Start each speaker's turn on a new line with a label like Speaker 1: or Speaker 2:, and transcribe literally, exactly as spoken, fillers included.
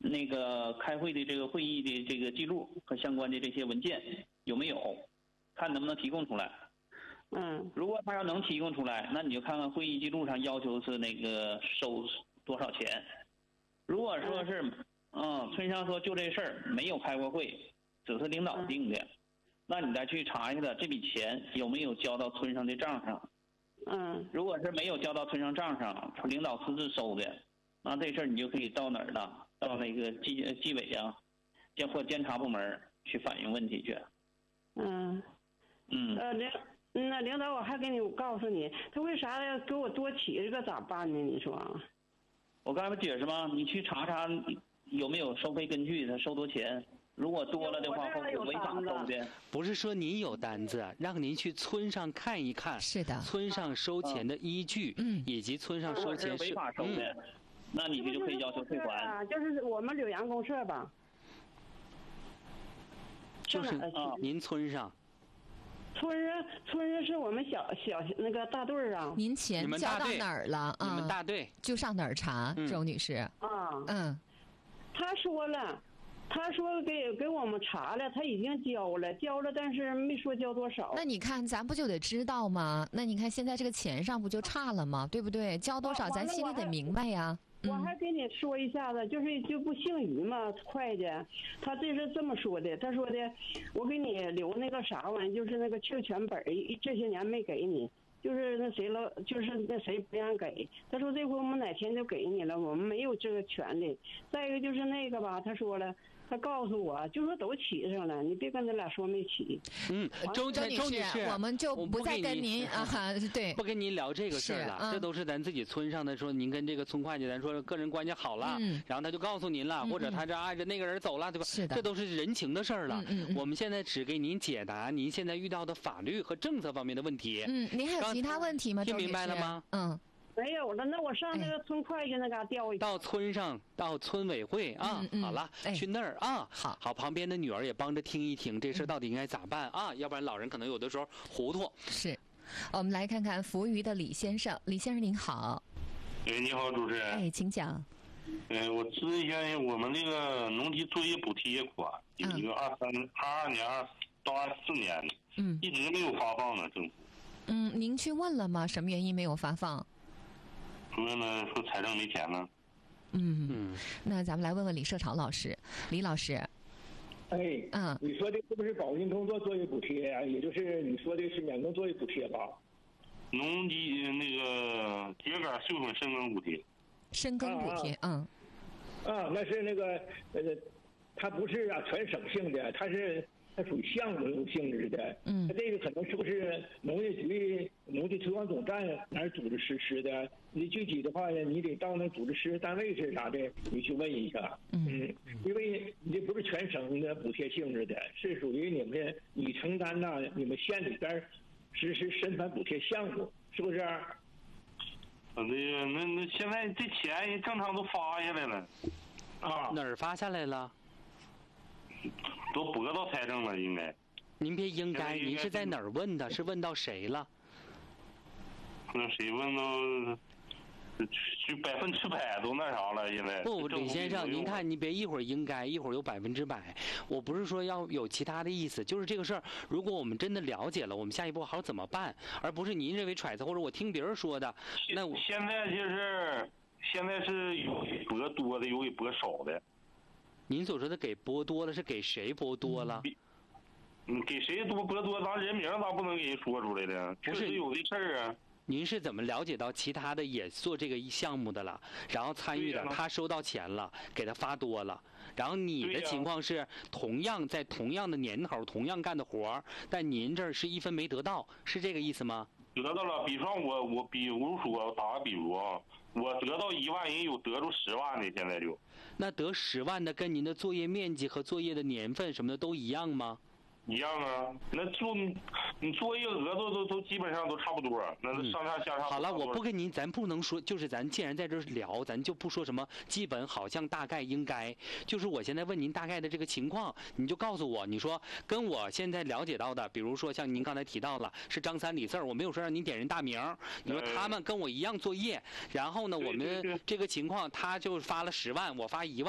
Speaker 1: 那个开会的这个会议的这个记录和相关的这些文件有没有，看能不能提供出来。
Speaker 2: 嗯，
Speaker 1: 如果他要能提供出来，那你就看看会议记录上要求是那个收多少钱。如果说是，嗯，村上说就这事儿没有开过会，只是领导定的，嗯、那你再去查一下这笔钱有没有交到村上的账上。
Speaker 2: 嗯，
Speaker 1: 如果是没有交到村上账上，领导私自收的，那这事儿你就可以到哪儿了？到那个纪纪委啊，监或监察部门去反映问题去。
Speaker 2: 嗯，
Speaker 1: 嗯，
Speaker 2: 呃，领那领导，我还给你我告诉你，他为啥要给我多起这个咋办呢？你说？
Speaker 1: 我刚才不解释吗？你去查查有没有收费根据，他收多钱。如果多了的话，会违法收的。
Speaker 3: 不是说您有单子，让您去村上看一看。
Speaker 4: 是的。
Speaker 3: 村上收钱的依据，
Speaker 4: 嗯，
Speaker 3: 以及村上收钱
Speaker 1: 是违法收的，嗯、那你就可以要求退还。
Speaker 2: 就是我们柳阳公社吧。
Speaker 3: 就是您村上。
Speaker 2: 村上，村上是我们小小那个大队啊。
Speaker 4: 您钱交到哪儿了啊？
Speaker 3: 你们大队
Speaker 4: 就上哪儿查，
Speaker 3: 嗯、
Speaker 4: 周女士。
Speaker 2: 啊，
Speaker 4: 嗯，
Speaker 2: 他说了，他说给给我们查了，他已经交了，交了，但是没说交多少。
Speaker 4: 那你看，咱不就得知道吗？那你看现在这个钱上不就差了吗？对不对？交多少，咱心里得明白呀。
Speaker 2: 我还跟你说一下子，就是就不姓于嘛，会计，他这是这么说的，他说的，我给你留那个啥玩意，就是那个确权本，这些年没给你，就是那谁了，就是那谁不让给，他说这回我们哪天就给你了，我们没有这个权利。再一个就是那个吧，他说了。他告诉我，就说都起上了，你别跟他俩说没起。
Speaker 3: 嗯，周周女士，
Speaker 4: 我们就不再跟您啊，对，
Speaker 3: 不跟您聊这个事儿了。嗯、这都是咱自己村上的，说您跟这个村会计，咱说个人关系好了，
Speaker 4: 嗯、
Speaker 3: 然后他就告诉您了，
Speaker 4: 嗯、
Speaker 3: 或者他这按着那个人走了，对吧？
Speaker 4: 是的，
Speaker 3: 这都是人情的事儿了。
Speaker 4: 嗯嗯、
Speaker 3: 我们现在只给您解答您现在遇到的法律和政策方面的问题。
Speaker 4: 嗯，您还有其他问题吗？
Speaker 3: 听明白了吗？
Speaker 4: 嗯。
Speaker 2: 没有了，那我上那个村会计那嘎调一
Speaker 3: 到村上，到村委会啊，
Speaker 4: 嗯嗯、
Speaker 3: 好了，
Speaker 4: 哎、
Speaker 3: 去那儿啊，
Speaker 4: 好，
Speaker 3: 好，旁边的女儿也帮着听一听这事到底应该咋办啊，要不然老人可能有的时候糊涂。
Speaker 4: 是，我们来看看扶余的李先生，李先生您好。
Speaker 5: 哎，你好，主持人。
Speaker 4: 哎，请讲。
Speaker 5: 呃，我咨询一下我们这个农机作业补贴款，有一个二三二二年二到二四年的，
Speaker 4: 嗯，
Speaker 5: 一直没有发放呢，政府。
Speaker 4: 嗯，您去问了吗？什么原因没有发放？
Speaker 5: 说呢，说财政没钱呢。
Speaker 4: 嗯嗯，那咱们来问问李社长老师，李老师。
Speaker 6: 哎，
Speaker 4: 嗯，
Speaker 6: 你说的是不是保民工作作业补贴啊？也就是你说的是免工作业补贴吧？
Speaker 5: 农机那个秸秆授粉深耕补贴。
Speaker 4: 深耕补贴，
Speaker 6: 啊
Speaker 4: 嗯。
Speaker 6: 啊，那是那个呃，它不是啊，全省性的，它是。它属于项目性质的，
Speaker 4: 嗯，
Speaker 6: 它这个可能是不是农业局、农地推广总站哪儿组织实施的？你具体的话呢，你得到那组织实施单位是啥的，你去问一下。
Speaker 4: 嗯，
Speaker 6: 因为你这不是全省的补贴性质的，是属于你们你承担呐，你们县里边实施生产补贴项目，是不是？
Speaker 5: 啊，那个那那现在这钱正常都发下来了，
Speaker 6: 啊，
Speaker 3: 哪儿发下来了？
Speaker 5: 都拨到财政了，应该。
Speaker 3: 您别应该，您是在哪儿问的？是问到谁了？
Speaker 5: 那谁问到？去百分之百都那啥了，现在。
Speaker 3: 不，李先生，您看，你别一会儿应该，一会儿有百分之百。我不是说要有其他的意思，就是这个事儿，如果我们真的了解了，我们下一步好怎么办？而不是您认为揣测，或者我听别人说的。那我
Speaker 5: 现在就是现在是有拨多的，有给拨少的。
Speaker 3: 您所说的给拨多了是给谁拨多了？
Speaker 5: 嗯，给谁多拨多，咱人名咱不能给人说出来的，
Speaker 3: 不是
Speaker 5: 有的事儿啊。
Speaker 3: 您是怎么了解到其他的也做这个项目的了，然后参与的，他收到钱了，给他发多了，然后你的情况是同样在同样的年头同样干的活儿，但您这儿是一分没得到，是这个意思吗？
Speaker 5: 得到了，比方我我比如说打个比如啊，我得到一万，人有得出十万的，现在就。
Speaker 3: 那得十万的跟您的作业面积和作业的年份什么的都一样吗？
Speaker 5: 一样啊，那做你作业额都都都基本上都差不多，那上下下差。
Speaker 3: 好了，我不跟您，咱不能说，就是咱既然在这儿聊，咱就不说什么基本、好像、大概、应该，就是我现在问您大概的这个情况，你就告诉我，你说跟我现在了解到的，比如说像您刚才提到了是张三李四，我没有说让您点人大名，你说他们跟我一样作业，然后呢，我们这个情况他就发了十万，我发一万。